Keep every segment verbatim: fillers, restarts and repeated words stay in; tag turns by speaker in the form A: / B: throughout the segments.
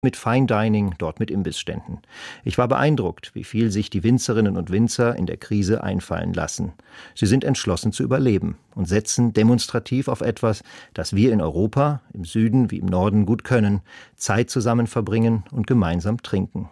A: mit Fine Dining, dort mit Imbissständen. Ich war beeindruckt, wie viel sich die Winzerinnen und Winzer in der Krise einfallen lassen. Sie sind entschlossen zu überleben und setzen demonstrativ auf etwas, das wir in Europa, im Süden wie im Norden gut können, Zeit zusammen verbringen und gemeinsam trinken.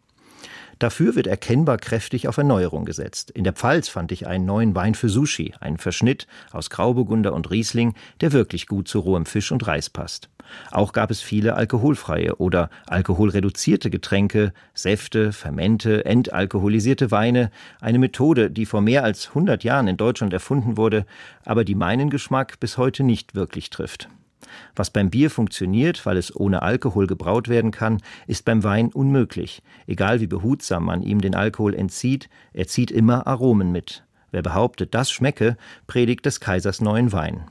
A: Dafür wird erkennbar kräftig auf Erneuerung gesetzt. In der Pfalz fand ich einen neuen Wein für Sushi, einen Verschnitt aus Grauburgunder und Riesling, der wirklich gut zu rohem Fisch und Reis passt. Auch gab es viele alkoholfreie oder alkoholreduzierte Getränke, Säfte, Fermente, entalkoholisierte Weine, eine Methode, die vor mehr als hundert Jahren in Deutschland erfunden wurde, aber die meinen Geschmack bis heute nicht wirklich trifft. Was beim Bier funktioniert, weil es ohne Alkohol gebraut werden kann, ist beim Wein unmöglich. Egal wie behutsam man ihm den Alkohol entzieht, er zieht immer Aromen mit. Wer behauptet, das schmecke, predigt des Kaisers neuen Wein.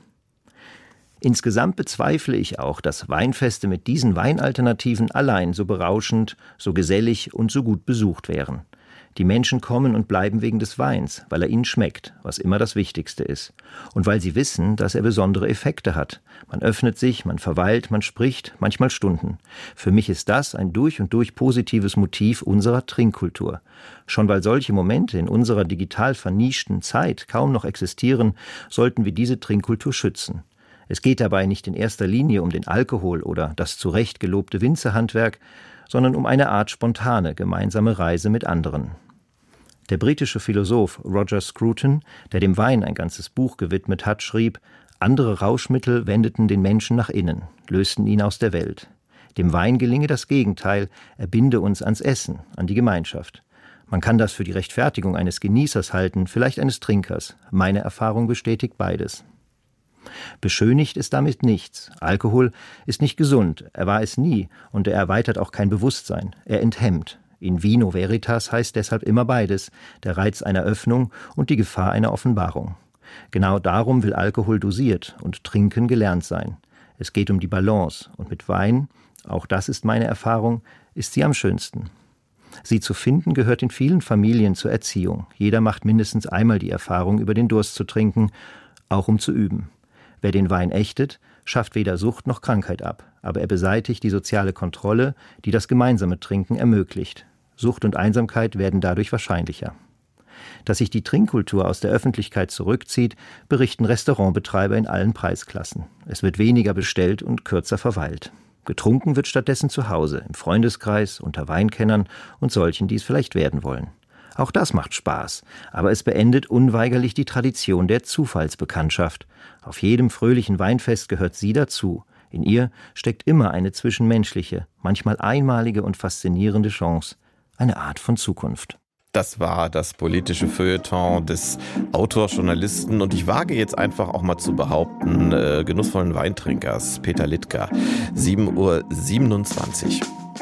A: Insgesamt bezweifle ich auch, dass Weinfeste mit diesen Weinalternativen allein so berauschend, so gesellig und so gut besucht wären. Die Menschen kommen und bleiben wegen des Weins, weil er ihnen schmeckt, was immer das Wichtigste ist. Und weil sie wissen, dass er besondere Effekte hat. Man öffnet sich, man verweilt, man spricht, manchmal Stunden. Für mich ist das ein durch und durch positives Motiv unserer Trinkkultur. Schon weil solche Momente in unserer digital vernischten Zeit kaum noch existieren, sollten wir diese Trinkkultur schützen. Es geht dabei nicht in erster Linie um den Alkohol oder das zu Recht gelobte Winzerhandwerk, sondern um eine Art spontane gemeinsame Reise mit anderen. Der britische Philosoph Roger Scruton, der dem Wein ein ganzes Buch gewidmet hat, schrieb: Andere Rauschmittel wendeten den Menschen nach innen, lösten ihn aus der Welt. Dem Wein gelinge das Gegenteil, er binde uns ans Essen, an die Gemeinschaft. Man kann das für die Rechtfertigung eines Genießers halten, vielleicht eines Trinkers. Meine Erfahrung bestätigt beides. Beschönigt ist damit nichts. Alkohol ist nicht gesund, er war es nie und er erweitert auch kein Bewusstsein, er enthemmt. In vino veritas heißt deshalb immer beides, der Reiz einer Öffnung und die Gefahr einer Offenbarung. Genau darum will Alkohol dosiert und Trinken gelernt sein. Es geht um die Balance und mit Wein, auch das ist meine Erfahrung, ist sie am schönsten. Sie zu finden gehört in vielen Familien zur Erziehung. Jeder macht mindestens einmal die Erfahrung, über den Durst zu trinken, auch um zu üben. Wer den Wein ächtet, schafft weder Sucht noch Krankheit ab, aber er beseitigt die soziale Kontrolle, die das gemeinsame Trinken ermöglicht. Sucht und Einsamkeit werden dadurch wahrscheinlicher. Dass sich die Trinkkultur aus der Öffentlichkeit zurückzieht, berichten Restaurantbetreiber in allen Preisklassen. Es wird weniger bestellt und kürzer verweilt. Getrunken wird stattdessen zu Hause, im Freundeskreis, unter Weinkennern und solchen, die es vielleicht werden wollen. Auch das macht Spaß, aber es beendet unweigerlich die Tradition der Zufallsbekanntschaft. Auf jedem fröhlichen Weinfest gehört sie dazu. In ihr steckt immer eine zwischenmenschliche, manchmal einmalige und faszinierende Chance. Eine Art von Zukunft.
B: Das war das politische Feuilleton des Autors, Journalisten und ich wage jetzt einfach auch mal zu behaupten, äh, genussvollen Weintrinkers Peter Littger. sieben Uhr siebenundzwanzig.